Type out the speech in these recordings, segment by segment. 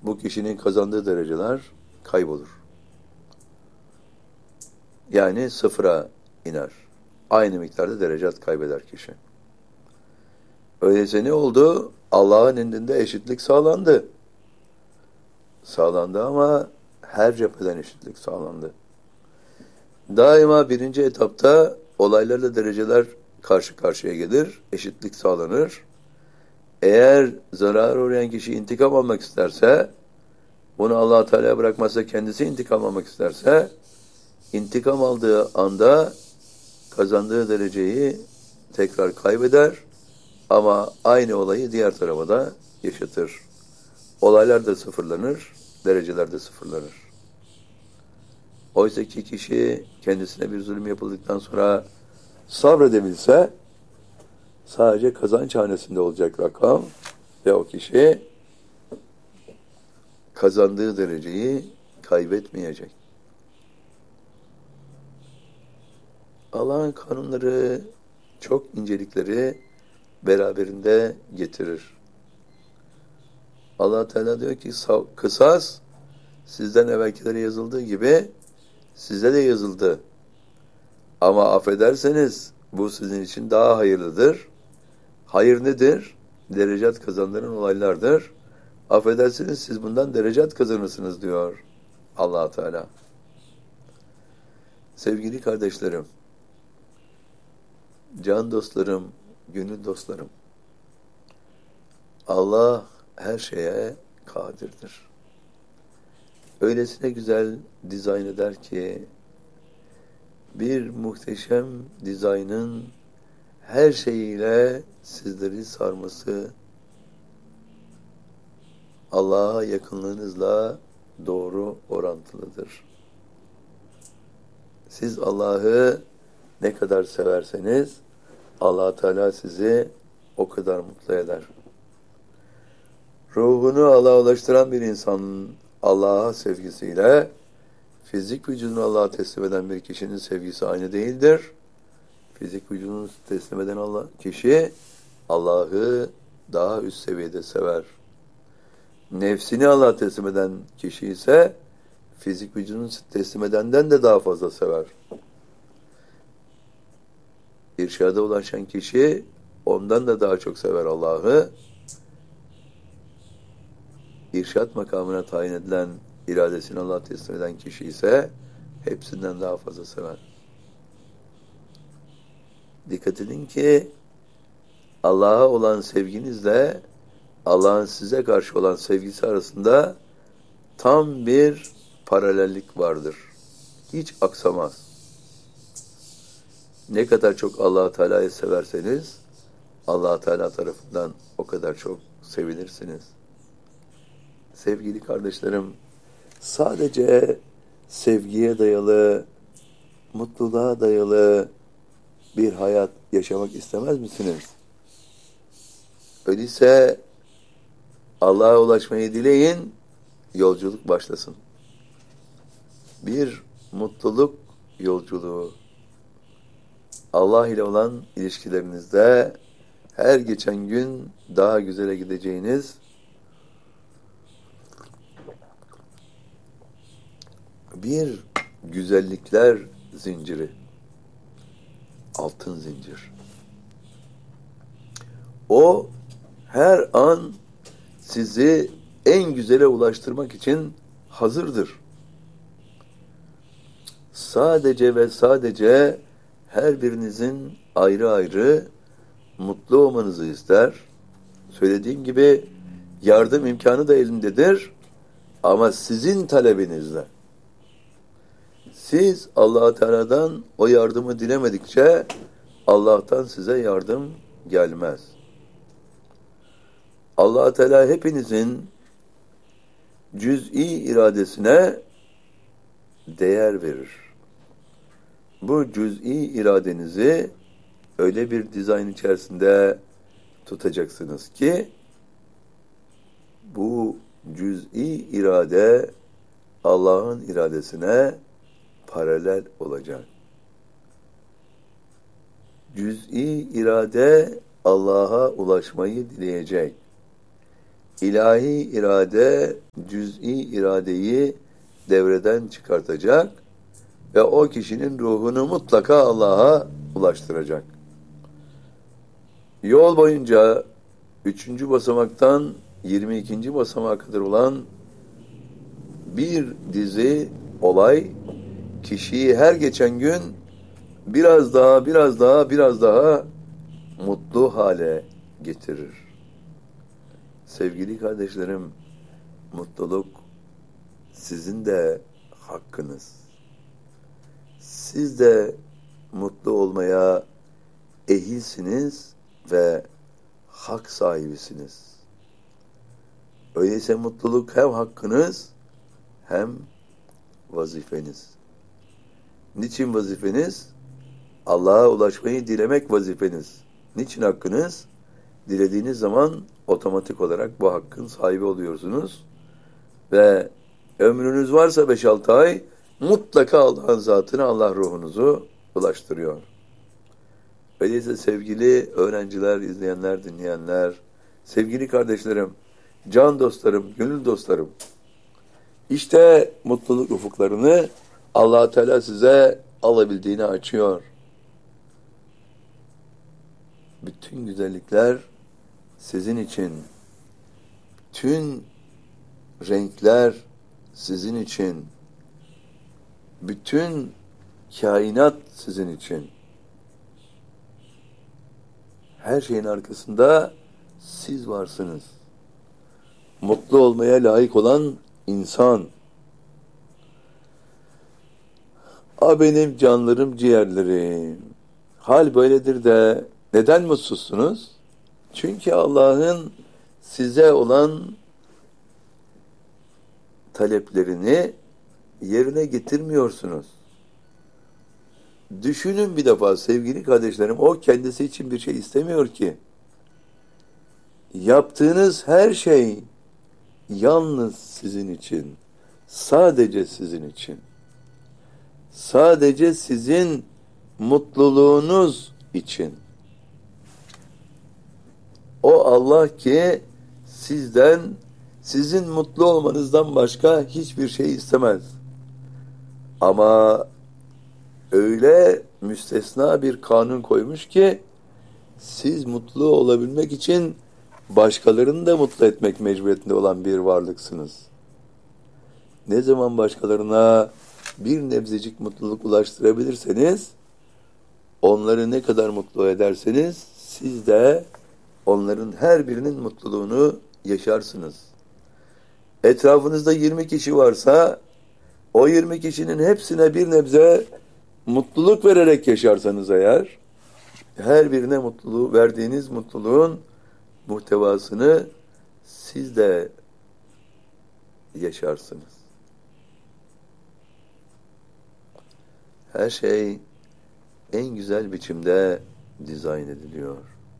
bu kişinin kazandığı dereceler kaybolur. Yani sıfıra iner. Aynı miktarda derecat kaybeder kişi. Öyleyse ne oldu? Allah'ın indinde eşitlik sağlandı. Sağlandı ama her cepheden eşitlik sağlandı. Daima birinci etapta olaylarla dereceler karşı karşıya gelir, eşitlik sağlanır. Eğer zarar uğrayan kişi intikam almak isterse, bunu Allah-u Teala'ya bırakmazsa kendisi intikam almak isterse, intikam aldığı anda kazandığı dereceyi tekrar kaybeder ama aynı olayı diğer tarafa da yaşatır. Olaylar da sıfırlanır, dereceler de sıfırlanır. Oysa ki kişi kendisine bir zulüm yapıldıktan sonra sabredebilse sadece kazanç hanesinde olacak rakam ve o kişi kazandığı dereceyi kaybetmeyecek. Allah'ın kanunları çok incelikleri beraberinde getirir. Allah Teala diyor ki kısas sizden evvelkilere yazıldığı gibi size de yazıldı. Ama affederseniz bu sizin için daha hayırlıdır. Hayır nedir? Derecat kazandıran olaylardır. Affedersiniz siz bundan derecat kazanırsınız diyor Allah Teala. Sevgili kardeşlerim, can dostlarım, gönül dostlarım, Allah her şeye kadirdir. Öylesine güzel dizayn eder ki bir muhteşem dizaynın her şeyiyle sizleri sarması Allah'a yakınlığınızla doğru orantılıdır. Siz Allah'ı ne kadar severseniz Allah Teala sizi o kadar mutlu eder. Ruhunu Allah'a ulaştıran bir insanın Allah'a sevgisiyle fizik vücudunu Allah'a teslim eden bir kişinin sevgisi aynı değildir. Fizik vücudunu teslim eden kişi Allah'ı daha üst seviyede sever. Nefsini Allah'a teslim eden kişi ise fizik vücudunu teslim edenden de daha fazla sever. İrşada ulaşan kişi ondan da daha çok sever Allah'ı. İrşad makamına tayin edilen iradesini Allah'a teslim eden kişi ise hepsinden daha fazla sever. Dikkat edin ki Allah'a olan sevginizle Allah'ın size karşı olan sevgisi arasında tam bir paralellik vardır. Hiç aksamaz. Ne kadar çok Allah Teala'yı severseniz Allah Teala tarafından o kadar çok sevilirsiniz. Sevgili kardeşlerim, sadece sevgiye dayalı, mutluluğa dayalı bir hayat yaşamak istemez misiniz? Öyleyse Allah'a ulaşmayı dileyin, yolculuk başlasın. Bir mutluluk yolculuğu. Allah ile olan ilişkilerinizde her geçen gün daha güzele gideceğiniz bir güzellikler zinciri. Altın zincir. O her an sizi en güzele ulaştırmak için hazırdır. Sadece ve sadece her birinizin ayrı ayrı mutlu olmanızı ister. Söylediğim gibi yardım imkanı da elindedir ama sizin talebinizle. Siz Allah Teala'dan o yardımı dilemedikçe Allah'tan size yardım gelmez. Allah Teala hepinizin cüz'i iradesine değer verir. Bu cüz'i iradenizi öyle bir dizayn içerisinde tutacaksınız ki bu cüz'i irade Allah'ın iradesine paralel olacak. Cüz'i irade Allah'a ulaşmayı dileyecek. ilahi irade cüz'i iradeyi devreden çıkartacak ve o kişinin ruhunu mutlaka Allah'a ulaştıracak. Yol boyunca 3. basamaktan 22. basamağa kadar olan bir dizi olay kişiyi her geçen gün biraz daha mutlu hale getirir. Sevgili kardeşlerim, mutluluk sizin de hakkınız. Siz de mutlu olmaya ehilsiniz ve hak sahibisiniz. Öyleyse mutluluk hem hakkınız hem vazifeniz. Niçin vazifeniz? Allah'a ulaşmayı dilemek vazifeniz. Niçin hakkınız? Dilediğiniz zaman otomatik olarak bu hakkın sahibi oluyorsunuz. Ve ömrünüz varsa 5-6 ay mutlaka Allah'ın zatına Allah ruhunuzu ulaştırıyor. Öyleyse sevgili öğrenciler, izleyenler, dinleyenler, sevgili kardeşlerim, can dostlarım, gönül dostlarım, İşte mutluluk ufuklarını Allah Teala size alabildiğini açıyor. Bütün güzellikler sizin için, bütün renkler sizin için, bütün kainat sizin için. Her şeyin arkasında siz varsınız. Mutlu olmaya layık olan İnsan. Benim canlarım, ciğerlerim. Hal böyledir de neden mutsuzsunuz? Çünkü Allah'ın size olan taleplerini yerine getirmiyorsunuz. Düşünün bir defa sevgili kardeşlerim, o kendisi için bir şey istemiyor ki. Yaptığınız her şey yalnız sizin için, sadece sizin için, sadece sizin mutluluğunuz için. O Allah ki sizden, sizin mutlu olmanızdan başka hiçbir şey istemez. Ama öyle müstesna bir kanun koymuş ki siz mutlu olabilmek için başkalarını da mutlu etmek mecburiyetinde olan bir varlıksınız. Ne zaman başkalarına bir nebzecik mutluluk ulaştırabilirseniz, onları ne kadar mutlu ederseniz, siz de onların her birinin mutluluğunu yaşarsınız. Etrafınızda 20 kişi varsa, o 20 kişinin hepsine bir nebze mutluluk vererek yaşarsanız eğer, her birine mutluluğu, verdiğiniz mutluluğun muhtevasını siz de yaşarsınız. Her şey en güzel biçimde dizayn ediliyor.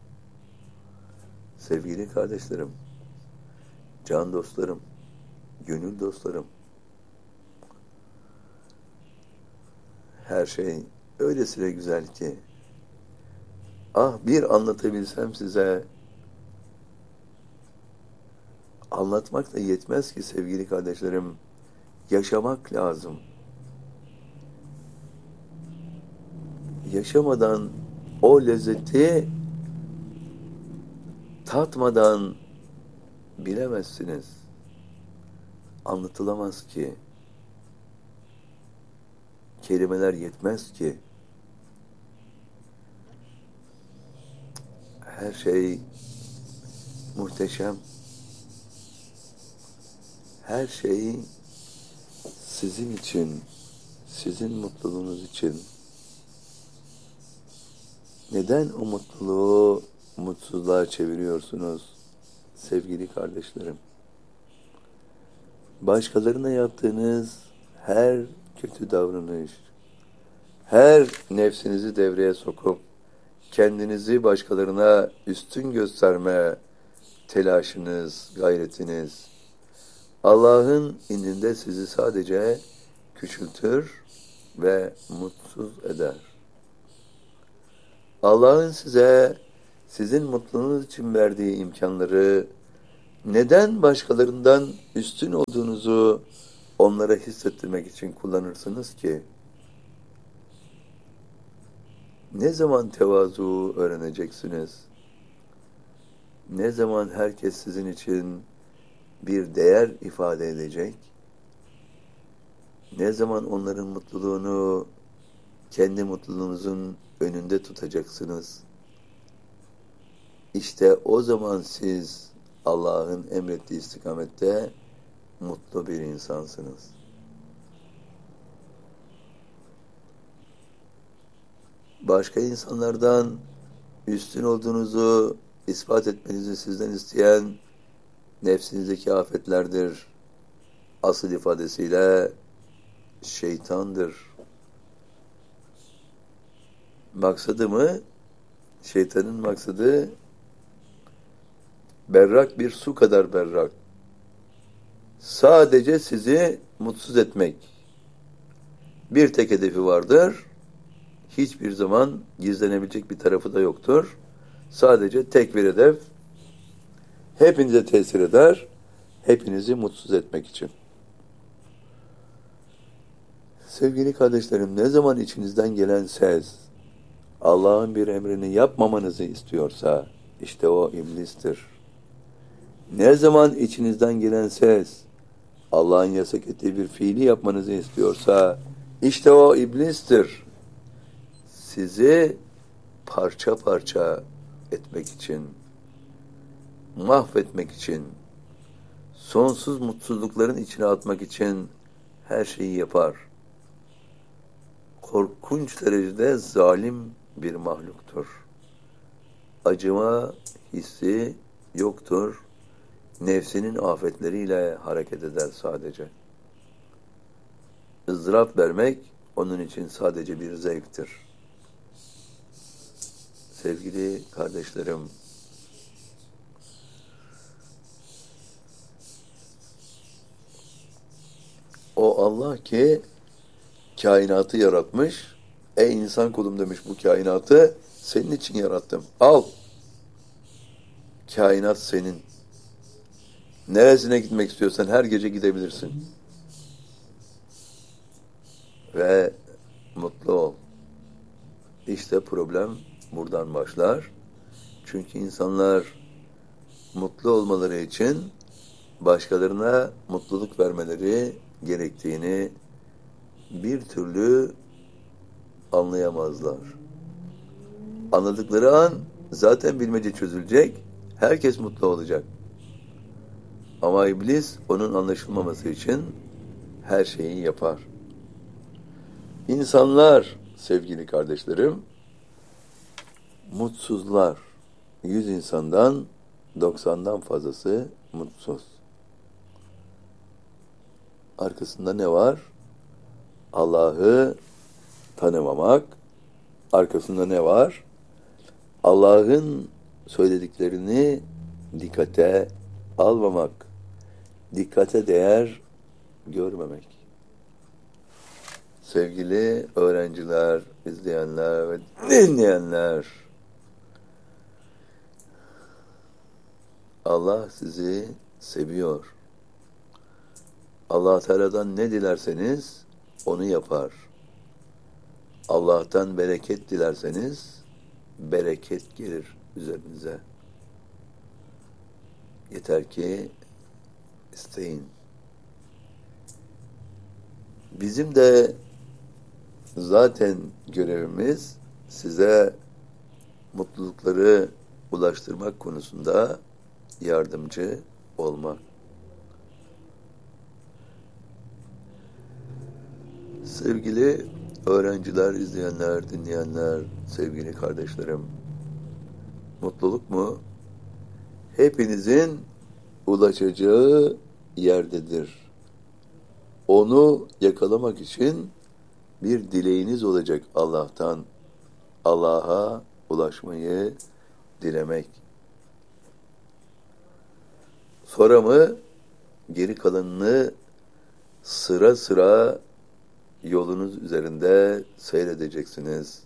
Sevgili kardeşlerim, can dostlarım, gönül dostlarım, her şey öylesine güzel ki, bir anlatabilsem size, anlatmak da yetmez ki sevgili kardeşlerim, yaşamak lazım. Yaşamadan o lezzeti tatmadan bilemezsiniz. Anlatılamaz ki. Kelimeler yetmez ki. Her şey muhteşem. Her şey sizin için, sizin mutluluğunuz için. Neden o mutluluğu mutsuzluğa çeviriyorsunuz sevgili kardeşlerim? Başkalarına yaptığınız her kötü davranış, her nefsinizi devreye sokup kendinizi başkalarına üstün gösterme telaşınız, gayretiniz, Allah'ın indinde sizi sadece küçültür ve mutsuz eder. Allah'ın size, sizin mutluluğunuz için verdiği imkanları Neden başkalarından üstün olduğunuzu onlara hissettirmek için kullanırsınız ki? Ne zaman tevazu öğreneceksiniz? Ne zaman herkes sizin için bir değer ifade edecek? Ne zaman onların mutluluğunu kendi mutluluğunuzun önünde tutacaksınız? İşte o zaman siz Allah'ın emrettiği istikamette mutlu bir insansınız. Başka insanlardan üstün olduğunuzu ispat etmenizi sizden isteyen nefsinizdeki afetlerdir. Asıl ifadesiyle şeytandır. Maksadı mı? Şeytanın maksadı berrak bir su kadar berrak. Sadece sizi mutsuz etmek. Bir tek hedefi vardır. Hiçbir zaman gizlenebilecek bir tarafı da yoktur. Sadece tek bir hedef. Hepinize tesir eder. Hepinizi mutsuz etmek için. Sevgili kardeşlerim, ne zaman içinizden gelen ses Allah'ın bir emrini yapmamanızı istiyorsa işte o iblistir. Ne zaman içinizden gelen ses Allah'ın yasak ettiği bir fiili yapmanızı istiyorsa işte o iblistir. Sizi parça parça etmek için, mahvetmek için, sonsuz mutsuzlukların içine atmak için her şeyi yapar. Korkunç derecede zalim bir mahluktur. Acıma hissi yoktur. Nefsinin afetleriyle hareket eder sadece. ızdırap vermek onun için sadece bir zevktir. Sevgili kardeşlerim, o Allah ki kainatı yaratmış, ey insan kulum demiş, bu kainatı senin için yarattım. Al. Kainat senin. Neresine gitmek istiyorsan her gece gidebilirsin. Ve mutlu ol. İşte problem buradan başlar. Çünkü insanlar mutlu olmaları için başkalarına mutluluk vermeleri gerektiğini bir türlü anlayamazlar. Anladıkları an zaten bilmece çözülecek, herkes mutlu olacak. Ama iblis onun anlaşılmaması için her şeyi yapar. İnsanlar, sevgili kardeşlerim, mutsuzlar. 100 insandan 90'dan fazlası mutsuz. Arkasında ne var? Allah'ı tanımamak. Arkasında ne var? Allah'ın söylediklerini dikkate almamak. Dikkate değer görmemek. Sevgili öğrenciler, izleyenler ve dinleyenler, Allah sizi seviyor. Allah Teala'dan ne dilerseniz onu yapar. Allah'tan bereket dilerseniz bereket gelir üzerinize. Yeter ki isteyin. Bizim de zaten görevimiz size mutlulukları ulaştırmak konusunda yardımcı olmak. Sevgili öğrenciler, izleyenler, dinleyenler, sevgili kardeşlerim, mutluluk mu? Hepinizin ulaşacağı yerdedir. Onu yakalamak için bir dileğiniz olacak Allah'tan. Allah'a ulaşmayı dilemek. Sonra mı geri kalanını sıra sıra yolunuz üzerinde seyredeceksiniz.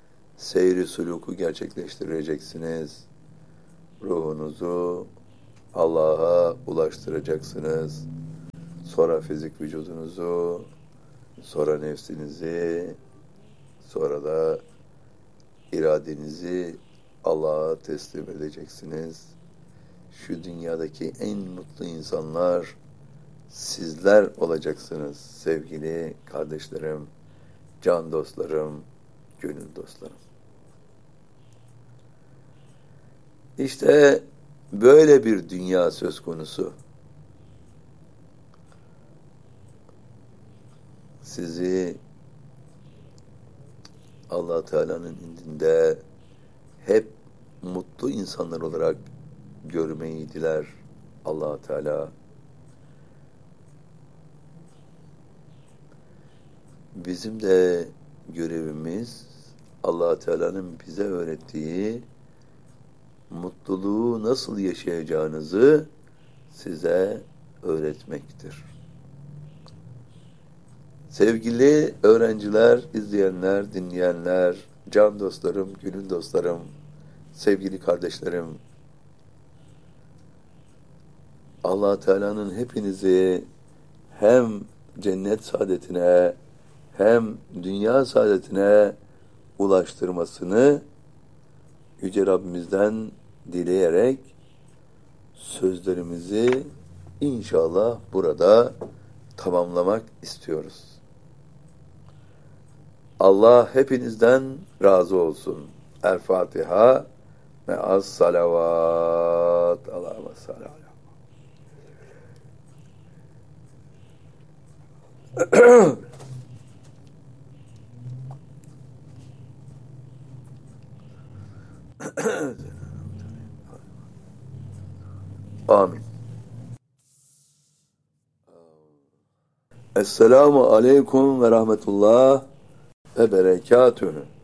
Seyri suluku gerçekleştireceksiniz. Ruhunuzu Allah'a ulaştıracaksınız. Sonra fizik vücudunuzu, sonra nefsinizi, sonra da iradenizi Allah'a teslim edeceksiniz. Şu dünyadaki en mutlu insanlar sizler olacaksınız sevgili kardeşlerim, can dostlarım, gönül dostlarım. İşte böyle bir dünya söz konusu. Sizi Allah Teala'nın indinde hep mutlu insanlar olarak görmeyi diler Allah Teala. Bizim de görevimiz Allah Teala'nın bize öğrettiği mutluluğu nasıl yaşayacağınızı size öğretmektir. Sevgili öğrenciler, izleyenler, dinleyenler, can dostlarım, gönül dostlarım, sevgili kardeşlerim, Allah Teala'nın hepinizi hem cennet saadetine hem dünya saadetine ulaştırmasını Yüce Rabbimizden dileyerek sözlerimizi inşallah burada tamamlamak istiyoruz. Allah hepinizden razı olsun. El Fatiha ve az salavat. Allahümme salli ala. Amin. Esselamu aleyküm ve rahmetullah ve berekatühü.